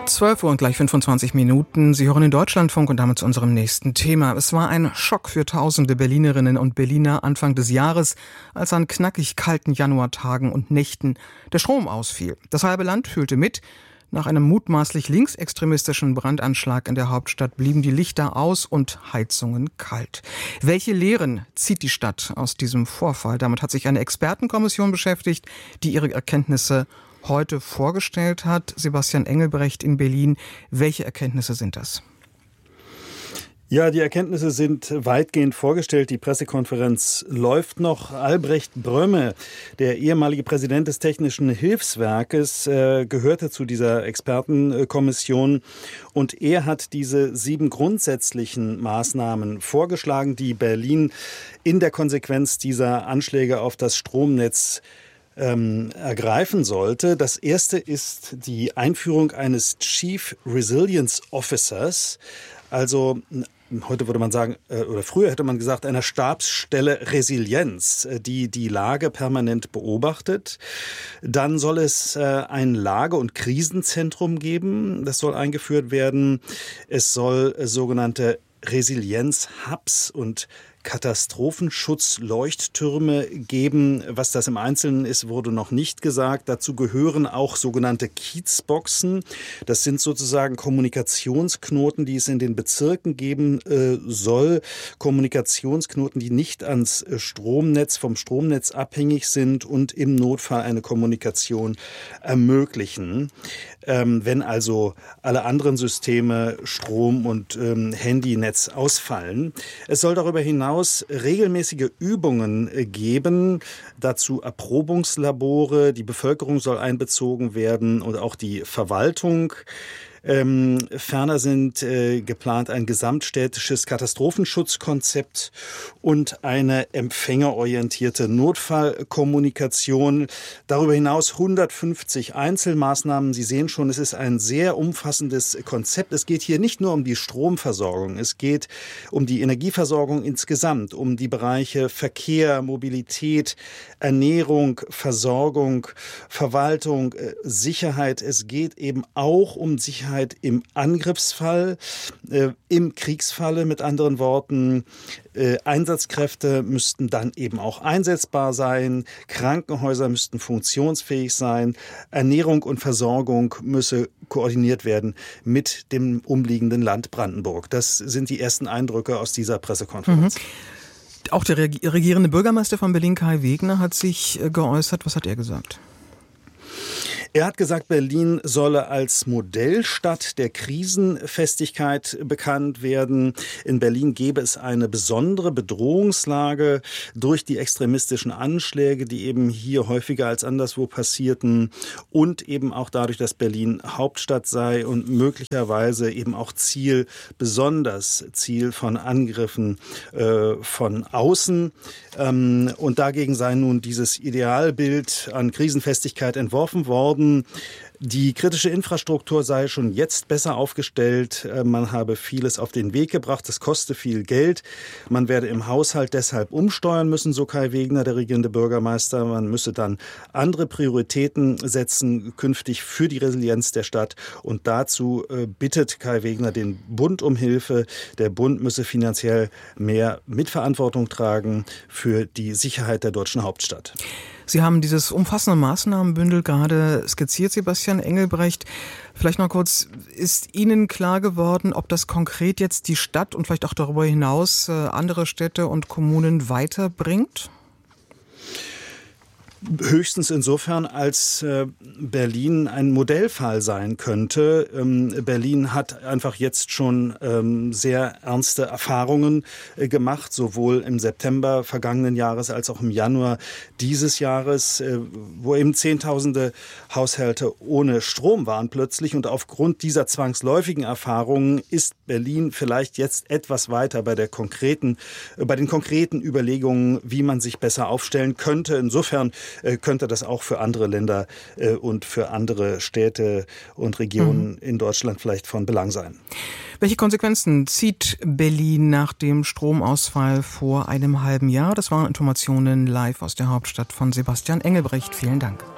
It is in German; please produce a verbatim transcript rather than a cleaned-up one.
zwölf Uhr und gleich fünfundzwanzig Minuten. Sie hören den Deutschlandfunk und damit zu unserem nächsten Thema. Es war ein Schock für tausende Berlinerinnen und Berliner Anfang des Jahres, als an knackig kalten Januartagen und Nächten der Strom ausfiel. Das halbe Land fühlte mit. Nach einem mutmaßlich linksextremistischen Brandanschlag in der Hauptstadt blieben die Lichter aus und Heizungen kalt. Welche Lehren zieht die Stadt aus diesem Vorfall? Damit hat sich eine Expertenkommission beschäftigt, die ihre Erkenntnisse heute vorgestellt hat. Sebastian Engelbrecht in Berlin. Welche Erkenntnisse sind das? Ja, die Erkenntnisse sind weitgehend vorgestellt. Die Pressekonferenz läuft noch. Albrecht Brömme, der ehemalige Präsident des Technischen Hilfswerkes, äh, gehörte zu dieser Expertenkommission. Und er hat diese sieben grundsätzlichen Maßnahmen vorgeschlagen, die Berlin in der Konsequenz dieser Anschläge auf das Stromnetz Ähm, ergreifen sollte. Das erste ist die Einführung eines Chief Resilience Officers, also heute würde man sagen, oder früher hätte man gesagt, einer Stabsstelle Resilienz, die die Lage permanent beobachtet. Dann soll es ein Lage- und Krisenzentrum geben, das soll eingeführt werden. Es soll sogenannte Resilienz-Hubs und Katastrophenschutzleuchttürme geben. Was das im Einzelnen ist, wurde noch nicht gesagt. Dazu gehören auch sogenannte Kiezboxen. Das sind sozusagen Kommunikationsknoten, die es in den Bezirken geben äh, soll. Kommunikationsknoten, die nicht ans Stromnetz, vom Stromnetz abhängig sind und im Notfall eine Kommunikation ermöglichen. Ähm, wenn also alle anderen Systeme, Strom und ähm, Handynetz ausfallen. Es soll darüber hinaus regelmäßige Übungen geben, dazu Erprobungslabore, die Bevölkerung soll einbezogen werden und auch die Verwaltung. Ähm, ferner sind äh, geplant ein gesamtstädtisches Katastrophenschutzkonzept und eine empfängerorientierte Notfallkommunikation. Darüber hinaus hundertfünfzig Einzelmaßnahmen. Sie sehen schon, es ist ein sehr umfassendes Konzept. Es geht hier nicht nur um die Stromversorgung, es geht um die Energieversorgung insgesamt, um die Bereiche Verkehr, Mobilität, Ernährung, Versorgung, Verwaltung, äh, Sicherheit. Es geht eben auch um Sicherheit im Angriffsfall, äh, im Kriegsfalle, mit anderen Worten. Äh, Einsatzkräfte müssten dann eben auch einsetzbar sein, Krankenhäuser müssten funktionsfähig sein, Ernährung und Versorgung müsse koordiniert werden mit dem umliegenden Land Brandenburg. Das sind die ersten Eindrücke aus dieser Pressekonferenz. Mhm. Auch der regierende Bürgermeister von Berlin, Kai Wegner, hat sich geäußert. Was hat er gesagt? Er hat gesagt, Berlin solle als Modellstadt der Krisenfestigkeit bekannt werden. In Berlin gäbe es eine besondere Bedrohungslage durch die extremistischen Anschläge, die eben hier häufiger als anderswo passierten und eben auch dadurch, dass Berlin Hauptstadt sei und möglicherweise eben auch Ziel, besonders Ziel von Angriffen äh, von außen. Ähm, und dagegen sei nun dieses Idealbild an Krisenfestigkeit entworfen worden. Die kritische Infrastruktur sei schon jetzt besser aufgestellt. Man habe vieles auf den Weg gebracht. Es koste viel Geld. Man werde im Haushalt deshalb umsteuern müssen, so Kai Wegner, der regierende Bürgermeister. Man müsse dann andere Prioritäten setzen, künftig für die Resilienz der Stadt. Und dazu bittet Kai Wegner den Bund um Hilfe. Der Bund müsse finanziell mehr Mitverantwortung tragen für die Sicherheit der deutschen Hauptstadt. Sie haben dieses umfassende Maßnahmenbündel gerade skizziert, Sebastian Engelbrecht. Vielleicht noch kurz, ist Ihnen klar geworden, ob das konkret jetzt die Stadt und vielleicht auch darüber hinaus andere Städte und Kommunen weiterbringt? Höchstens insofern, als äh, Berlin ein Modellfall sein könnte. Ähm, Berlin hat einfach jetzt schon ähm, sehr ernste Erfahrungen äh, gemacht, sowohl im September vergangenen Jahres als auch im Januar dieses Jahres, äh, wo eben Zehntausende Haushalte ohne Strom waren plötzlich. Und aufgrund dieser zwangsläufigen Erfahrungen ist Berlin vielleicht jetzt etwas weiter bei der konkreten, äh, bei den konkreten Überlegungen, wie man sich besser aufstellen könnte. Insofern könnte das auch für andere Länder äh, und für andere Städte und Regionen mhm. in Deutschland vielleicht von Belang sein. Welche Konsequenzen zieht Berlin nach dem Stromausfall vor einem halben Jahr? Das waren Informationen live aus der Hauptstadt von Sebastian Engelbrecht. Vielen Dank.